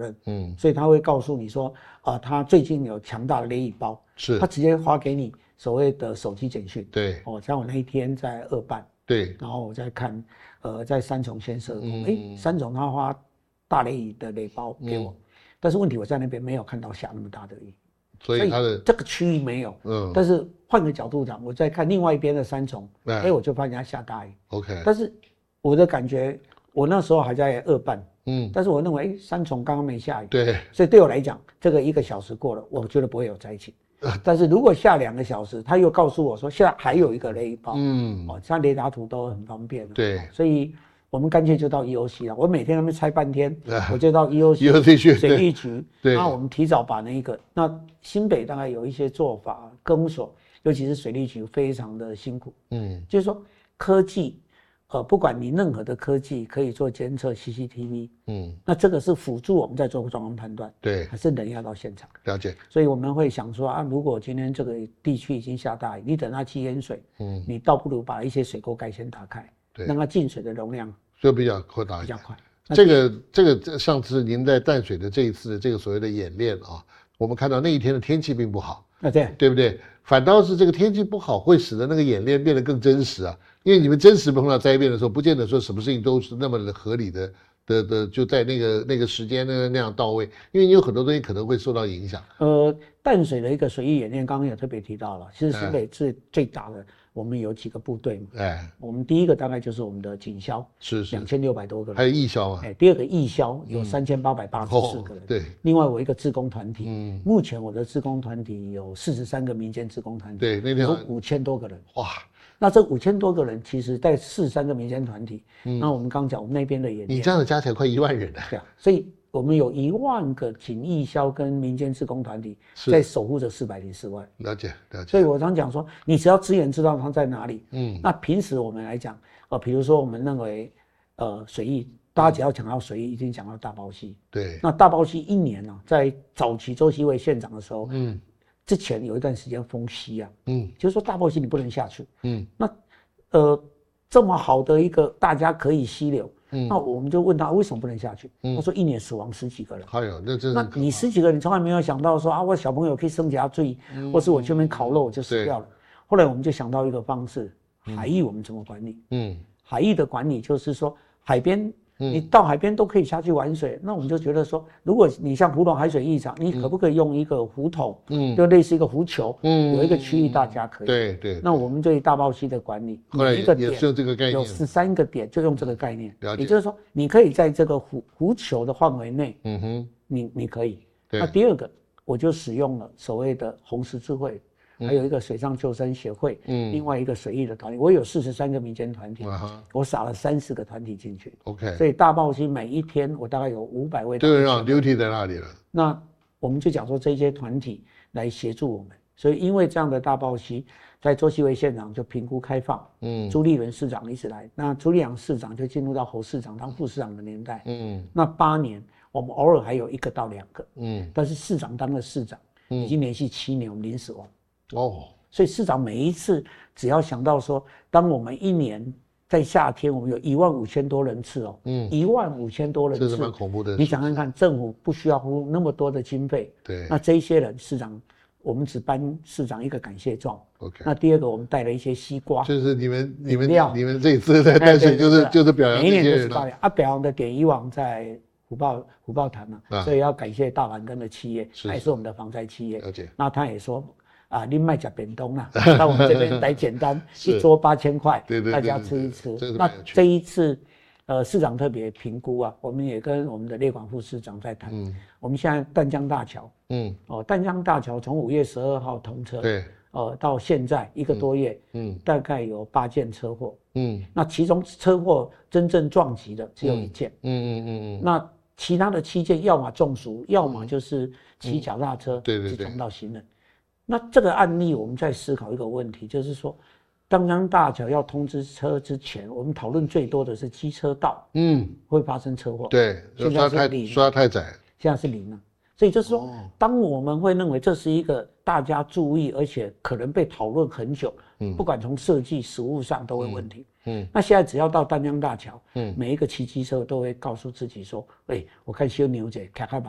任， 所以他会告诉你说，他最近有强大的雷雨包， 是他直接发给你所谓的手机简讯。 对， 像我那一天在2办， 对， 然后我在看，在三重先设工，三重他发大雷雨的雷包给我，但是问题我在那边没有看到下那么大的雨。 所以它的这个区域没有，但是换个角度讲，我在看另外一边的三重，我就发现它下大雨。 OK， 但是我的感觉，我那时候还在2办，但是我认为三重刚刚没下雨， 对， 所以对我来讲，这个1个小时过了，我觉得不会有灾情。但是如果下2个小时，他又告诉我说现在还有一个雷雨包，像雷达图都很方便， 对， 所以我们干脆就到 EOC 了。我每天那边猜半天，我就到 EOC 去水利局。 对， 那我们提早把那新北大概有一些做法，公所尤其是水利局非常的辛苦。就是说科技，不管你任何的科技可以做监测 CCTV，那这个是辅助我们在做状况判断， 对， 还是人要到现场。 了解。 所以我们会想说如果今天这个地区已经下大雨，你等它积淹水，你倒不如把一些水沟盖先打开。 对， 让它进水的容量就比较扩大一点， 比较快。 这个上次您在淡水的这一次的这个所谓的演练我们看到那一天的天气并不好，对不对？反倒是这个天气不好会使得那个演练变得更真实因为你们真实碰到灾变的时候，不见得说什么事情都是那么的合理的就在那个时间那样到位，因为你有很多东西可能会受到影响。 淡水的一个水域演练，刚刚也特别提到了，其实新北最大的。我们有几个部队嘛？我们第一个大概就是我们的警消， 是 2600多个人， 还有义消嘛？ 第二个义消有3884个人， 对。 另外我一个志工团体，目前我的志工团体有43个民间志工团体， 对，那天有5000多个人， 哇！ 那这5000多个人，其实在43个民间团体，那我们刚讲我们那边的演练， 你这样的加起来快1万人了， 对啊，所以我们有1万个警义消跟民间志工团体在守护着404万。 了解。 所以我常讲说，你只要资源知道它在哪里，那平时我们来讲，比如说我们认为，水域，大家只要讲到水域，一定讲到大豹溪。对。那大豹溪一年在早期周锡伟县长的时候，之前有一段时间封溪就是说大豹溪你不能下去。那这么好的一个大家可以溪流。那我们就问他为什么不能下去？他说1年死亡10几个人。 哎呦，那真是。 那你10几个人，从来没有想到说我小朋友可以生甲罪，或是我去那边烤肉我就死掉了。后来我们就想到一个方式，海域我们怎么管理？海域的管理就是说海边。你到海边都可以下去玩水，那我们就觉得说，如果你像湖东海水浴场，你可不可以用一个湖桶，就类似一个浮球，有一个区域大家可以。 对。 那我们对大豹溪的管理， 后来也是用这个概念， 有13个点，就用这个概念。也就是说，你可以在这个湖球的范围内，你可以。那第二个，我就使用了所谓的红十字会。还有一个水上救生协会，另外一个水域的团体，我有43个民间团体，我撒了30个团体进去。 OK， 所以大豹溪每一天我大概有500位， 对，让 duty 在那里了。 那我们就讲说这些团体来协助我们，所以因为这样的大豹溪，在周锡伟县长就评估开放，朱立伦市长一直来，那朱立伦市长就进入到侯市长当副市长的年代，那8年我们偶尔还有1个到2个，但是市长当了市长，已经连续7年我们零死亡。所以市长每一次只要想到说，当我们一年在夏天，我们有15000多人次15000多人次， 这是蛮恐怖的。 你想想看，政府不需要付那么多的经费， 对， 那这一些人，市长我们只颁市长一个感谢状。 OK， 那第二个我们带了一些西瓜， 就是你们这一次在淡水就是表扬这些人表扬的点以往在虎豹潭所以要感谢大盘根的企业，还是我们的防灾企业。 了解。 那他也说。你卖吃便当啦，到我们这边来简单，一桌8000块，大家吃一吃。那这一次，市长特别评估我们也跟我们的列管副市长在谈。我们现在淡江大桥，淡江大桥从5月12号通车， 对， 到现在1个多月，大概有8件车祸，那其中车祸真正撞击的只有1件，那其他的7件要么中暑，要么就是骑脚踏车去撞到行人。那这个案例，我们在思考一个问题，就是说，淡江大桥要通车之前，我们讨论最多的是机车道，会发生车祸。 对，刷太窄， 现在是0了。所以就是说，当我们会认为这是一个大家注意，而且可能被讨论很久，不管从设计、实务上都会问题。那现在只要到淡江大桥，每一个骑机车都会告诉自己说：“我看修牛姐开开把